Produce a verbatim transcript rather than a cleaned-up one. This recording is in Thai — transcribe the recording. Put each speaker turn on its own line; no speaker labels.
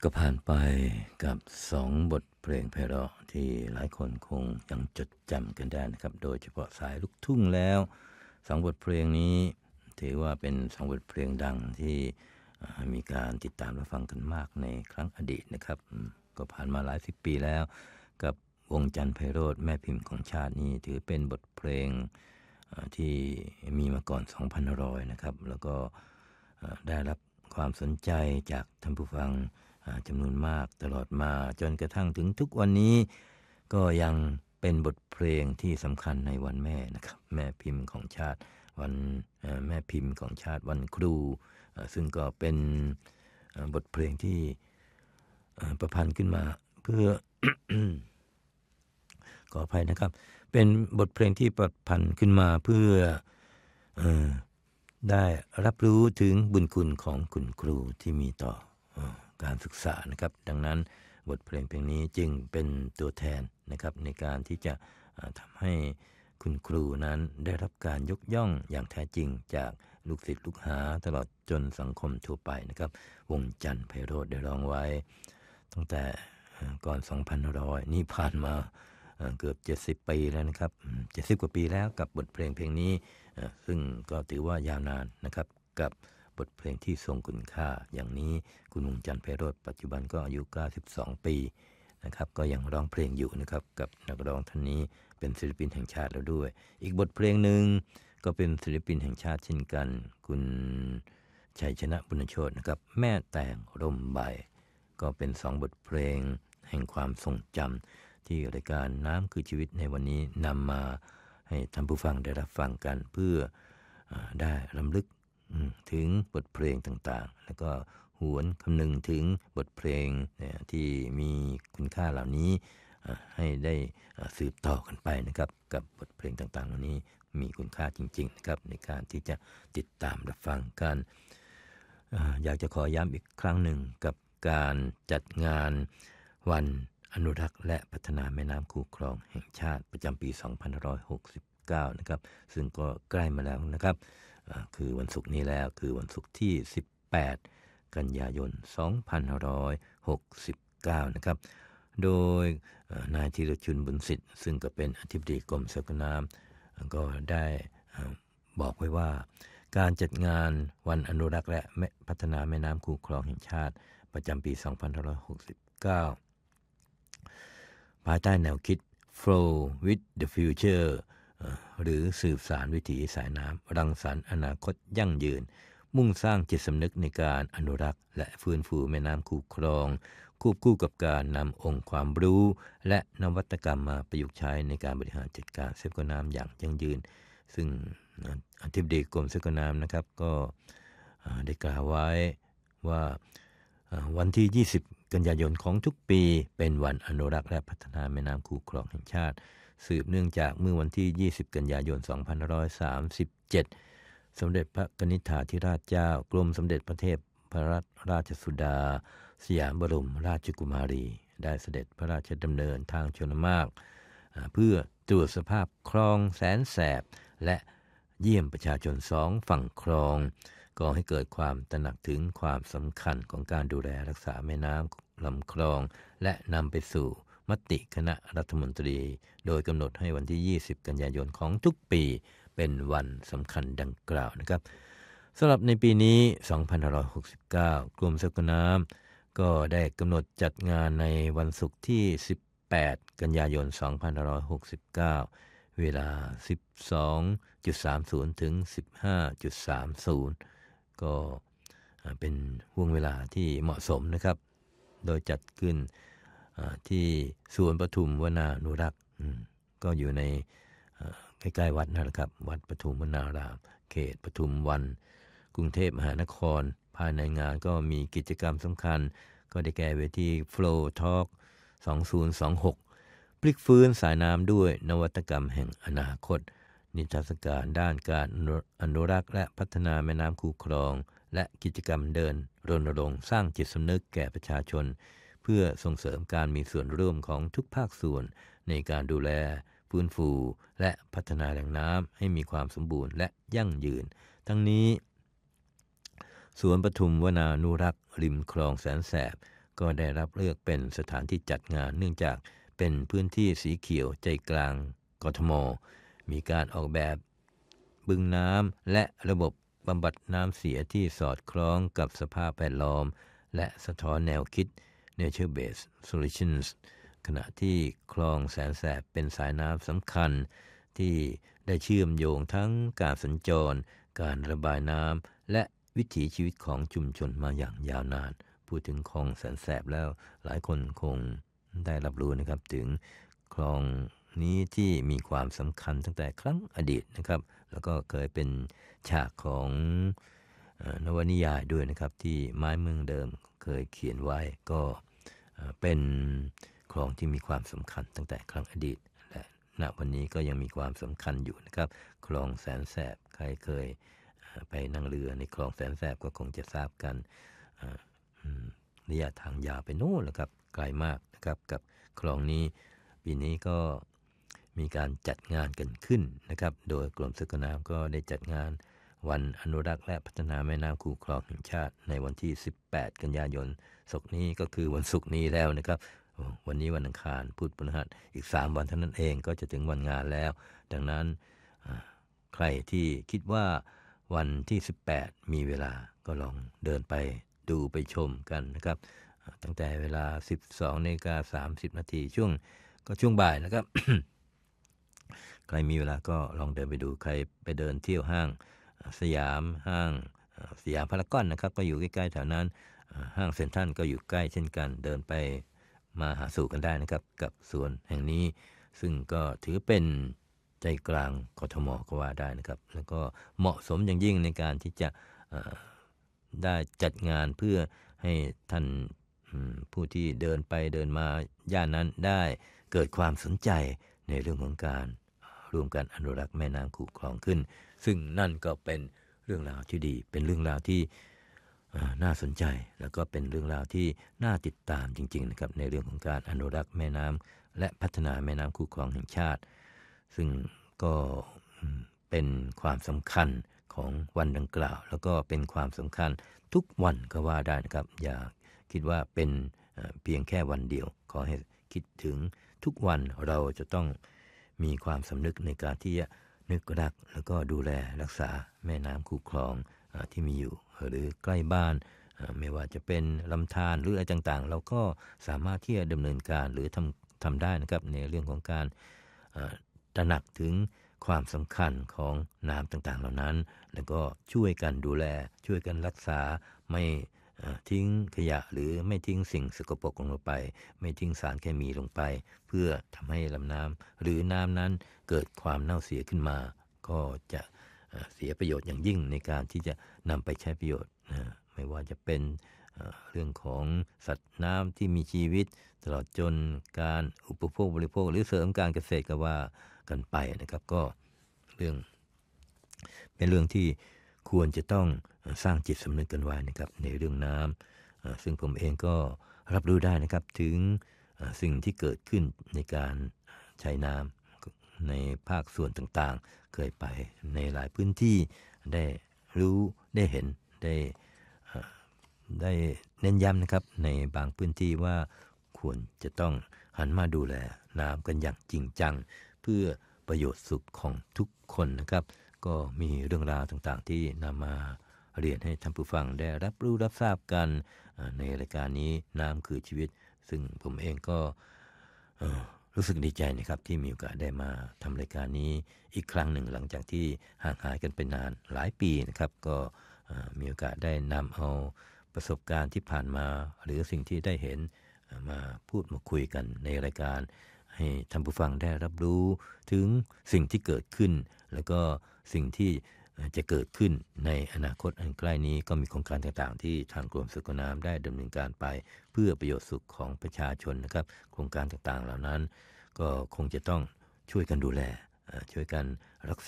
ก็ผ่านไปกับสองบทเพลงไพเราะที่หลายคนคงยังจดจำกันได้นะครับโดยเฉพาะสายลูกทุ่งแล้วสองบทเพลงนี้ถือว่าเป็นสองบทเพลงดังที่มีการติดตามและฟังกันมากในครั้งอดีตนะครับก็ผ่านมาหลายสิบปีแล้วกับวงจันทร์ไพโรจน์แม่พิมพ์ของชาตินี้ถือเป็นบทเพลงที่มีมาก่อน สองพันห้าร้อย นะครับแล้วก็ได้รับความสนใจจากท่านผู้ฟังจำนวนมากตลอดมาจนกระทั่งถึงทุกวันนี้ก็ยังเป็นบทเพลงที่สำคัญในวันแม่นะครับแม่พิมพ์ของชาติวันแม่พิมพ์ของชาติวันครูซึ่งก็เป็นบทเพลงที่ประพันธ์ขึ้นมาเพื่อ ขออภัยนะครับเป็นบทเพลงที่ประพันธ์ขึ้นมาเพื่อเอ่อได้รับรู้ถึงบุญคุณของคุณครูที่มีต่อการศึกษานะครับดังนั้นบทเพลงเพลงนี้จึงเป็นตัวแทนนะครับในการที่จะทำให้คุณครูนั้นได้รับการยกย่องอย่างแท้จริงจากลูกศิษย์ลูกหาตลอดจนสังคมทั่วไปนะครับวงจันทร์ไพโรจน์ได้ร้องไว้ตั้งแต่ก่อน สองพันห้าร้อย นี่ผ่านมาเกือบเจ็ดสิบปีแล้วนะครับเจ็ดสิบกว่าปีแล้วกับบทเพลงเพลงนี้ซึ่งก็ถือว่ายาวนานนะครับกับบทเพลงที่ทรงคุณค่าอย่างนี้คุณวงจันทร์ไพโรจน์ปัจจุบันก็อายุเก้าสิบสองปีนะครับก็ยังร้องเพลงอยู่นะครับกับนักร้องท่านนี้เป็นศิลปินแห่งชาติแล้วด้วยอีกบทเพลงหนึ่งก็เป็นศิลปินแห่งชาติเช่นกันคุณชัยชนะบุญโชตินะครับแม่แต่งร่มใบก็เป็นสองบทเพลงแห่งความทรงจำที่รายการน้ำคือชีวิตในวันนี้นำมาให้ท่านผู้ฟังได้รับฟังกันเพื่อได้รำลึกถึงบทเพลงต่างๆแล้วก็หวนคำนึงถึงบทเพลงที่มีคุณค่าเหล่านี้ให้ได้สืบต่อกันไปนะครับกับบทเพลงต่างๆเหล่านี้มีคุณค่าจริงๆนะครับในการที่จะติดตามรับฟังกันอยากจะขอย้ำอีกครั้งหนึ่งกับการจัดงานวันอนุรักษ์และพัฒนาแม่น้ำคูคลองแห่งชาติประจำปี สองพันห้าร้อยหกสิบเก้า นะครับซึ่งก็ใกล้มาแล้วนะครับคือวันศุกร์นี้แล้วคือวันศุกร์ที่สิบแปดกันยายน สองพันห้าร้อยหกสิบเก้า นะครับโดยนายธีรชุนบุญสิทธิ์ซึ่งก็เป็นอธิบดีกรมทรัพยากรน้ำก็ได้บอกไว้ว่าการจัดงานวันอนุรักษ์และพัฒนาแม่น้ำคูคลองแห่งชาติประจำปี สองพันห้าร้อยหกสิบเก้า ภายใต้แนวคิด Flow with the Future หรือสืบสานวิถีสายน้ำรังสรรค์อนาคตยั่งยืนมุ่งสร้างจิตสำนึกในการอนุรักษ์และฟื้นฟูแม่น้ำคูคลองควบคู่กับการนำองค์ความรู้และนวัตกรรมมาประยุกต์ใช้ในการบริหารจัดการทรัพยากรน้ำอย่างยั่งยืนซึ่งอธิบดีกรมทรัพยากรน้ำนะครับก็ได้กล่าวไว้ว่าวันที่ยี่สิบกันยายนของทุกปีเป็นวันอนุรักษ์และพัฒนาแม่น้ำคูคลองแห่งชาติสืบเนื่องจากเมื่อวันที่ยี่สิบกันยายนสองพันห้าร้อยสามสิบเจ็ดสมเด็จพระนิธิธิราชเจ้ากรมสมเด็จพระเทพรัตนราชสุดาสยามบรมราชกุมารีได้เสด็จพระราชดำเนินทางชลมารเพื่อตรวจสภาพคลองแสนแสบและเยี่ยมประชาชนสองฝั่งคลองก่อให้เกิดความตระหนักถึงความสำคัญของการดูแลรักษาแม่น้ำลำคลองและนำไปสู่มติคณะรัฐมนตรีโดยกำหนดให้วันที่ยี่สิบกันยายนของทุกปีเป็นวันสำคัญดังกล่าวนะครับสำหรับในปีนี้ สองพันห้าร้อยหกสิบเก้า กรมทรัพยากรน้ำก็ได้กำหนดจัดงานในวันศุกร์ที่สิบแปดกันยายนสองพันห้าร้อยหกสิบเก้าเวลา สิบสองนาฬิกาสามสิบ ถึง สิบห้านาฬิกาสามสิบก็เป็นห่วงเวลาที่เหมาะสมนะครับโดยจัดขึ้นที่สวนปทุมวนานุรักษ์ก็อยู่ในใกล้ๆวัดนั่นแหละครับวัดปทุมวนารามเขตปทุมวันกรุงเทพมหานครภายในงานก็มีกิจกรรมสำคัญก็ได้แก่เวที Flow Talk สองพันยี่สิบหกพลิกฟื้นสายน้ำด้วยนวัตกรรมแห่งอนาคตนิทรรศการด้านการอนุรักษ์และพัฒนาแม่น้ำคูคลองและกิจกรรมเดินรณรงค์สร้างจิตสำนึกแก่ประชาชนเพื่อส่งเสริมการมีส่วนร่วมของทุกภาคส่วนในการดูแลฟื้นฟูและพัฒนาแหล่งน้ำให้มีความสมบูรณ์และยั่งยืนทั้งนี้สวนปทุมวนานุรักษ์ริมคลองแสนแสบก็ได้รับเลือกเป็นสถานที่จัดงานเนื่องจากเป็นพื้นที่สีเขียวใจกลางกทมมีการออกแบบบึงน้ำและระบบบำบัดน้ำเสียที่สอดคล้องกับสภาพแวดล้อมและสะท้อนแนวคิด Nature Based Solutions ขณะที่คลองแสนแสบเป็นสายน้ำสำคัญที่ได้เชื่อมโยงทั้งการสัญจรการระบายน้ำและวิถีชีวิตของชุมชนมาอย่างยาวนานพูดถึงคลองแสนแสบแล้วหลายคนคงได้รับรู้นะครับถึงคลองนี้ที่มีความสำคัญตั้งแต่ครั้งอดีตนะครับแล้วก็เคยเป็นฉากของนวนิยายด้วยนะครับที่ไม้เมืองเดิมเคยเขียนไว้ก็เป็นคลองที่มีความสำคัญตั้งแต่ครั้งอดีตและณวันนี้ก็ยังมีความสำคัญอยู่นะครับคลองแสนแสบใครเคยไปนั่งเรือในคลองแสนแสบก็คงจะทราบกันระยะทางยาวไปโน่นแล้วครับไกลมากนะครับกับคลองนี้ปีนี้ก็มีการจัดงานกันขึ้นนะครับโดยกรมสกน้ำก็ได้จัดงานวันอนุรักษ์และพัฒนาแม่น้ำคูคลองแห่งชาติในวันที่สิบแปดกันยายนศุกร์นี้ก็คือวันศุกร์นี้แล้วนะครับวันนี้วันอังคารพุธพฤหัสอีกสามวันเท่านั้นเองก็จะถึงวันงานแล้วดังนั้นใครที่คิดว่าวันที่สิบแปดมีเวลาก็ลองเดินไปดูไปชมกันนะครับตั้งแต่เวลา สิบสองนาฬิกาสามสิบนาทีช่วงก็ช่วงบ่ายนะครับ ใครมีเวลาก็ลองเดินไปดูใครไปเดินเที่ยวห้างสยามห้างสยามพารากอนนะครับก็อยู่ใกล้ๆแถวนั้นห้างเซ็นทรัลก็อยู่ใกล้เช่นกันเดินไปมาหาสู่กันได้นะครับกับสวนแห่งนี้ซึ่งก็ถือเป็นใจกลางกทมก็ว่าได้นะครับแล้วก็เหมาะสมอย่างยิ่งในการที่จะได้จัดงานเพื่อให้ท่านผู้ที่เดินไปเดินมาย่านนั้นได้เกิดความสนใจในเรื่องของการร่วมกันอนุรักษ์แม่น้ำคูคลองขึ้นซึ่งนั่นก็เป็นเรื่องราวที่ดีเป็นเรื่องราวที่น่าสนใจแล้วก็เป็นเรื่องราวที่น่าติดตามจริงๆนะครับในเรื่องของการอนุรักษ์แม่น้ำและพัฒนาแม่น้ำคูคลองแห่งชาติซึ่งก็เป็นความสำคัญของวันดังกล่าวแล้วก็เป็นความสำคัญทุกวันก็ว่าได้นะครับอย่าคิดว่าเป็นเพียงแค่วันเดียวขอให้คิดถึงทุกวันเราจะต้องมีความสำนึกในการที่จะนึกรักแล้วก็ดูแลรักษาแม่น้ำคูคลองที่มีอยู่หรือใกล้บ้านไม่ว่าจะเป็นลำธารหรืออะไรต่างๆเราก็สามารถที่จะดำเนินการหรือทำทำได้นะครับในเรื่องของการตระหนักถึงความสำคัญของน้ำต่างๆเหล่านั้นแล้วก็ช่วยกันดูแลช่วยกันรักษาไม่ทิ้งขยะหรือไม่ทิ้งสิ่งสกปรกลงไปไม่ทิ้งสารเคมีลงไปเพื่อทำให้ลำน้ำหรือน้ำนั้นเกิดความเน่าเสียขึ้นมาก็จะเสียประโยชน์อย่างยิ่งในการที่จะนำไปใช้ประโยชน์ไม่ว่าจะเป็นเรื่องของสัตว์น้ำที่มีชีวิตตลอดจนการอุปโภคบริโภคหรือเสริมการเกษตรก็ว่ากันไปนะครับก็เรื่องเป็นเรื่องที่ควรจะต้องสร้างจิตสำนึกกันไว้นะครับในเรื่องน้ำซึ่งผมเองก็รับรู้ได้นะครับถึงสิ่งที่เกิดขึ้นในการใช้น้ำในภาคส่วนต่างๆเคยไปในหลายพื้นที่ได้รู้ได้เห็นได้ได้เน้นย้ำนะครับในบางพื้นที่ว่าควรจะต้องหันมาดูแลน้ำกันอย่างจริงจังเพื่อประโยชน์สุขของทุกคนนะครับก็มีเรื่องราวต่างๆที่นำมาเรียนให้ท่านผู้ฟังได้รับรู้รับทราบกันในรายการนี้น้ำคือชีวิตซึ่งผมเองก็รู้สึกดีใจนะครับที่มีโอกาสได้มาทำรายการนี้อีกครั้งหนึ่งหลังจากที่ห่างหายกันไปนานหลายปีนะครับก็มีโอกาสได้นำเอาประสบการณ์ที่ผ่านมาหรือสิ่งที่ได้เห็นมาพูดมาคุยกันในรายการให้ท่านผู้ฟังได้รับรู้ถึงสิ่งที่เกิดขึ้นแล้วก็สิ่งที่จะเกิดขึ้นในอนาคตอันใกล้นี้ก็มีโครงการต่างๆที่ทางกรมสกน้ำได้ดำเนินการไปเพื่อประโยชน์สุขของประชาชนนะครับโครงการต่างๆเหล่านั้นก็คงจะต้องช่วยกันดูแลช่วยกันรักษา